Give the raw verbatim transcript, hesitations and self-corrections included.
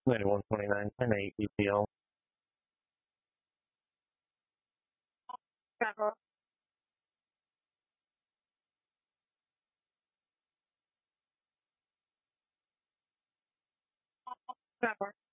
ninety-one twenty-nine, ten eight, E T L. Trevor. Trevor.